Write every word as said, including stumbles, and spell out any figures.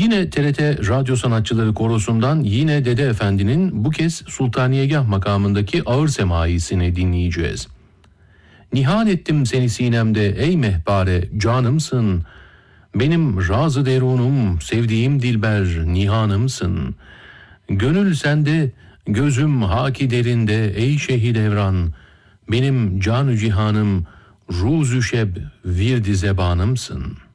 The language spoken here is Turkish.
Yine T R T Radyo Sanatçıları Korosu'ndan yine Dede Efendi'nin bu kez Sultaniyegah makamındaki ağır semaisini dinleyeceğiz. Nihal ettim seni sinemde ey mehpare canımsın. Benim razı derunum sevdiğim dilber nihanımsın. Gönül sende gözüm haki derinde ey şehid evran. Benim canü cihanım ruzü şeb virdi zebanımsın.''